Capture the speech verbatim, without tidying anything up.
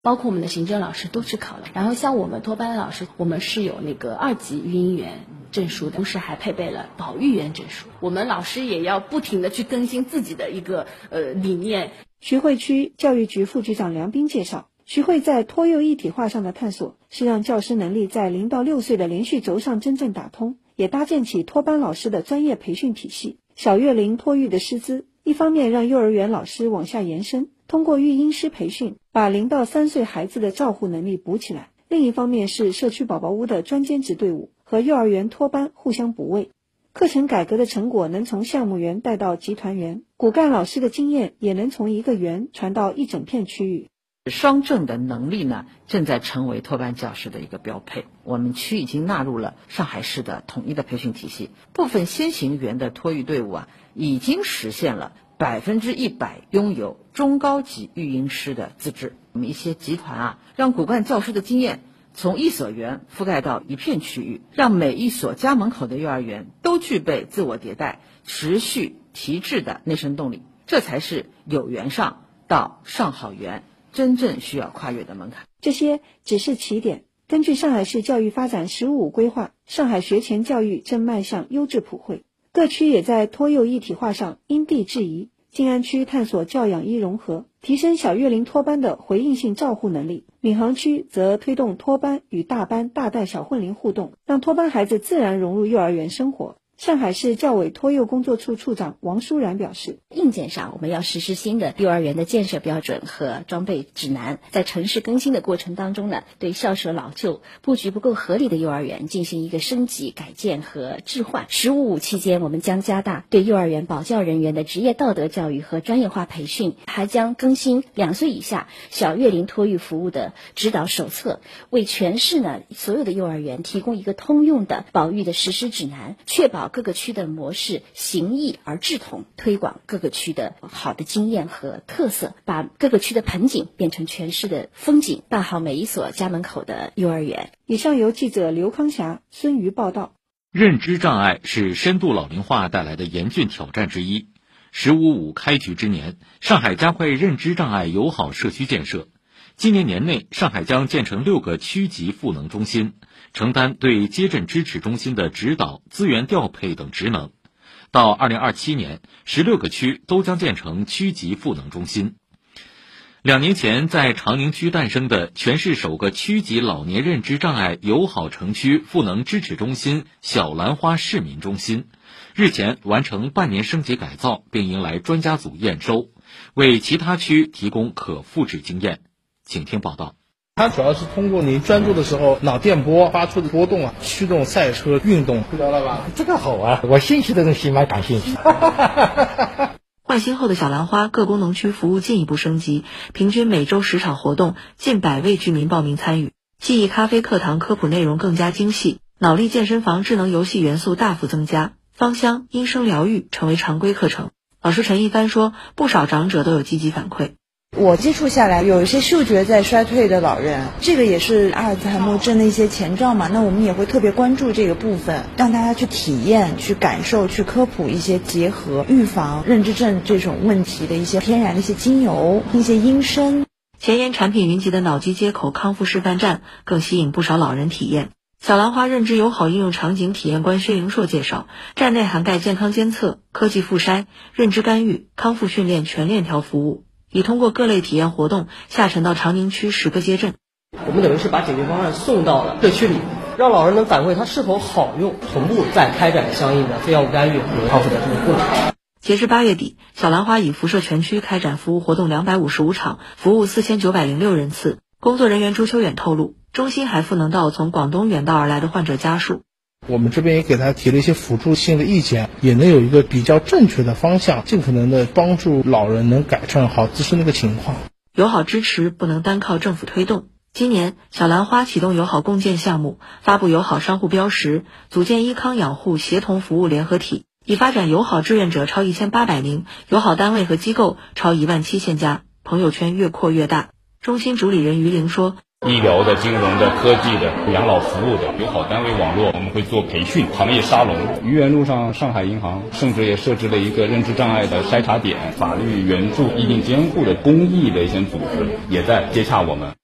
包括我们的行政老师都去考了。然后像我们托班的老师，我们是有那个二级育婴员证书的，同时还配备了保育员证书。我们老师也要不停的去更新自己的一个呃理念。 徐汇区教育局副局长梁斌介绍，徐汇在托幼一体化上的探索，是让教师能力在零到六岁的连续轴上真正打通，也搭建起托班老师的专业培训体系。小月龄托育的师资，一方面让幼儿园老师往下延伸，通过育婴师培训，把零到三岁孩子的照护能力补起来；另一方面是社区宝宝屋的专兼职队伍和幼儿园托班互相补位。课程改革的成果能从项目园带到集团园，骨干老师的经验也能从一个园传到一整片区域。 双证的能力呢，正在成为托班教师的一个标配。我们区已经纳入了上海市的统一的培训体系，部分先行园的托育队伍啊，已经实现了百分之一百拥有中高级育婴师的资质。我们一些集团啊，让骨干教师的经验从一所园覆盖到一片区域，让每一所家门口的幼儿园都具备自我迭代、持续提质的内生动力，这才是有园上到上好园真正需要跨越的门槛。 这些只是起点。根据上海市教育发展“十五五”规划，上海学前教育正迈向优质普惠，各区也在托幼一体化上因地制宜。静安区探索教养一融合，提升小月龄托班的回应性照护能力；闵行区则推动托班与大班大带小混龄互动，让托班孩子自然融入幼儿园生活。上海市教委托幼工作处处长王舒然表示， 硬件上我们要实施新的幼儿园的建设标准和装备指南，在城市更新的过程当中呢，对校舍老旧、布局不够合理的幼儿园进行一个升级改建和置换。十五五期间，我们将加大对幼儿园保教人员的职业道德教育和专业化培训，还将更新两岁以下小月龄托育服务的指导手册，为全市呢所有的幼儿园提供一个通用的保育的实施指南，确保各个区的模式形异而志同，推广各个区的好的经验和特色，把各个区的盆景变成全市的风景，办好每一所家门口的幼儿园。 以上由记者刘康霞、孙瑜报道。 认知障碍是深度老龄化带来的严峻挑战之一。十五五开局之年，上海加快认知障碍友好社区建设。今年年内，上海将建成六个区级赋能中心，承担对接诊支持中心的指导、资源调配等职能。到二零二七年，十六个区都将建成区级赋能中心。两年前，在长宁区诞生的全市首个区级老年认知障碍友好城区赋能支持中心小兰花市民中心，日前完成半年升级改造，并迎来专家组验收，为其他区提供可复制经验。请听报道。 它主要是通过你专注的时候，脑电波发出的波动啊，驱动赛车运动，知道了吧？ 这个好啊，我兴趣的东西蛮感兴趣。 换新后的小兰花各功能区服务进一步升级，平均每周十场活动，近百位居民报名参与。记忆咖啡课堂科普内容更加精细，脑力健身房智能游戏元素大幅增加，芳香、音声疗愈成为常规课程。老师陈一帆说，不少长者都有积极反馈。 我接触下来，有一些嗅觉在衰退的老人，这个也是阿尔兹海默症的一些前兆嘛。那我们也会特别关注这个部分，让大家去体验、去感受、去科普一些结合预防认知症这种问题的一些天然的一些精油、一些音声。 前沿产品云集的脑机接口康复示范站更吸引不少老人体验。小兰花认知友好应用场景体验官薛莹硕介绍，站内涵盖健康监测、科技复筛、认知干预、康复训练全链条服务。已通过各类体验活动下沉到长宁区十个街镇。 我们等于是把解决方案送到了社区里，让老人能反馈它是否好用，同步再开展相应的非药物干预和康复的这个过程。 截至八月底，小兰花已辐射全区开展服务活动两百五十五场，服务四千九百零六人次。工作人员朱秋远透露，中心还赋能到从广东远道而来的患者家属。 我们这边也给他提了一些辅助性的意见，也能有一个比较正确的方向，尽可能的帮助老人能改善好自身的一个情况。 友好支持不能单靠政府推动。今年小兰花启动友好共建项目，发布友好商户标识，组建医康养护协同服务联合体，已发展友好志愿者超一千八百名，友好单位和机构超一万七千家，朋友圈越扩越大。中心主理人于玲说， 医疗的、金融的、科技的、养老服务的友好单位网络，我们会做培训、行业沙龙。愚园路上上海银行甚至也设置了一个认知障碍的筛查点，法律援助、意定监护的公益的一些组织也在接洽我们。